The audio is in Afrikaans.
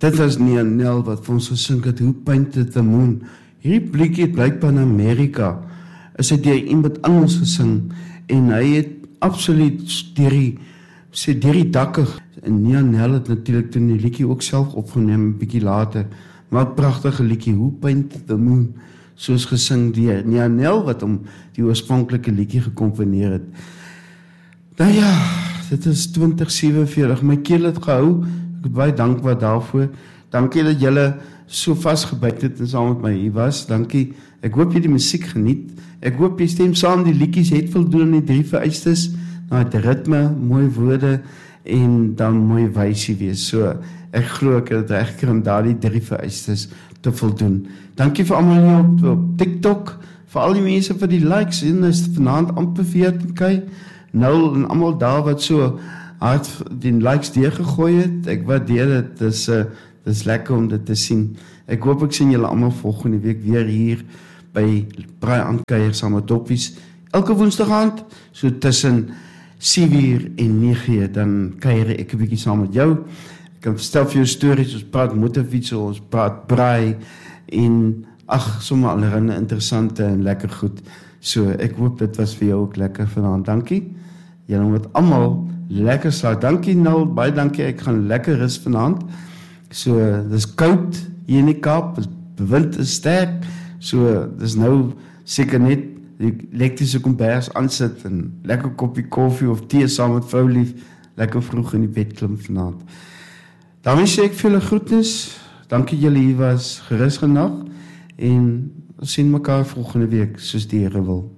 Dit was Nia Nel wat vir ons gesing het, Who Painted the Moon. Hierdie liedjie het blykbaar in Amerika, is dit deur iemand anders gesing, en hy het absoluut deur die dakke, en Nia Nel het natuurlik toen die liedjie ook self opgeneem, 'n bietjie later, maar 'n pragtige liedjie, Who Painted the Moon, soos gesing deur Nia Nel, wat om die oorspronklike liedjie gekomponeer het. Nou ja, dit is 2047, my keel het gehou, ek is baie dankbaar daarvoor. Dankie dat julle so vastgebyt het en saam met my hier was. Dankie. Ek hoop jy die musiek geniet. Ek hoop jy stem saam, die liedjies het voldoen aan die 3 vereistes. Nou het ritme, mooi woorde en dan mooi wysie wees. So ek glo ek het reg gekry om daardie 3 vereistes te voldoen. Dankie vir almal hier op TikTok, vir al die mense vir die likes en is vanaand amper 14k. 0 en almal daar wat so hard die likes deurgegooi het. Ek waardeer dit. Dit is lekker om dit te sien. Ek hoop ek sien julle almal volgende week weer hier by Braai Aankuier saam met Doppies. Elke woensdag aand, so tussen 7:00 en 9:00, dan kuier ek 'n bietjie saam met jou. Ek kan vertel vir jou stories, ons praat motorfiets, ons praat braai en sommer allerhande interessante en lekker goed. So ek hoop dit was vir jou ook lekker vanaand. Dankie. Julle moet almal lekker slaap. Dankie Nel, baie dankie. Ek gaan lekker rus vanaand. So dis koud hier in die Kaap, die wind is sterk. So dis nou seker net die elektriese kombers aansit en lekker koppie koffie of tee saam met vroulief, lekker vroeg in die bed klim vanaand. Daarmee sê ek vir julle groetnis. Dankie julle hier was, gerus genag en ons sien mekaar volgende week soos die Here wil.